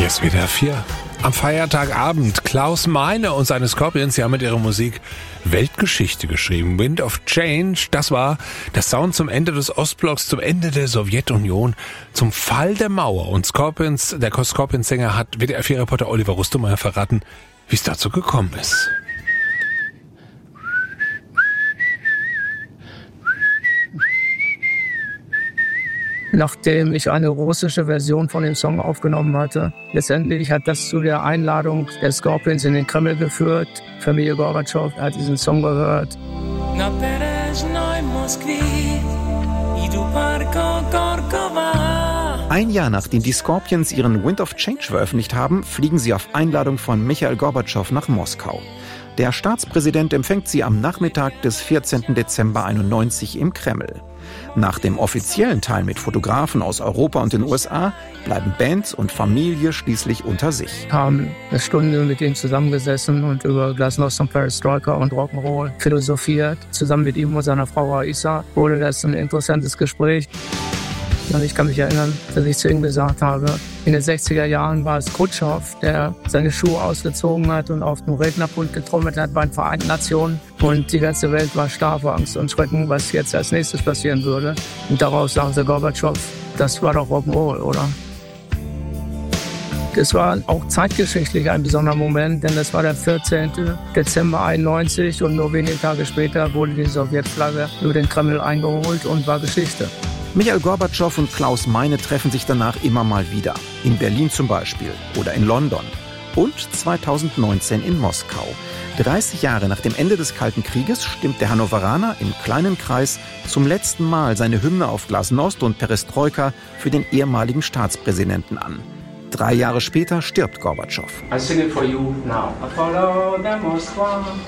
Hier ist WDR 4. Am Feiertagabend. Klaus Meine und seine Scorpions, sie haben mit ihrer Musik Weltgeschichte geschrieben. Wind of Change, das war der Sound zum Ende des Ostblocks, zum Ende der Sowjetunion, zum Fall der Mauer. Und der Scorpions-Sänger hat WDR 4-Reporter Oliver Rustemeyer verraten, wie es dazu gekommen ist. Nachdem ich eine russische Version von dem Song aufgenommen hatte. Letztendlich hat das zu der Einladung der Scorpions in den Kreml geführt. Familie Gorbatschow hat diesen Song gehört. Ein Jahr nachdem die Scorpions ihren Wind of Change veröffentlicht haben, fliegen sie auf Einladung von Michail Gorbatschow nach Moskau. Der Staatspräsident empfängt sie am Nachmittag des 14. Dezember 1991 im Kreml. Nach dem offiziellen Teil mit Fotografen aus Europa und den USA bleiben Band und Familie schließlich unter sich. Haben eine Stunde mit ihm zusammengesessen und über Glasnost und Perestroika und Rock'n'Roll philosophiert. Zusammen mit ihm und seiner Frau Raisa wurde das ein interessantes Gespräch. Und ich kann mich erinnern, dass ich zu ihm gesagt habe, in den 60er Jahren war es Khrushchev, der seine Schuhe ausgezogen hat und auf dem Rednerpult getrommelt hat bei den Vereinten Nationen. Und die ganze Welt war starr vor Angst und Schrecken, was jetzt als nächstes passieren würde. Und daraus sagte Gorbatschow, das war doch Rock'n'Roll, oder? Es war auch zeitgeschichtlich ein besonderer Moment, denn es war der 14. Dezember 1991 und nur wenige Tage später wurde die Sowjetflagge über den Kreml eingeholt und war Geschichte. Michail Gorbatschow und Klaus Meine treffen sich danach immer mal wieder. In Berlin zum Beispiel oder in London. Und 2019 in Moskau. 30 Jahre nach dem Ende des Kalten Krieges stimmt der Hannoveraner im kleinen Kreis zum letzten Mal seine Hymne auf Glasnost und Perestroika für den ehemaligen Staatspräsidenten an. 3 Jahre später stirbt Gorbatschow. I sing it for you now. Apollo, the Moskwa.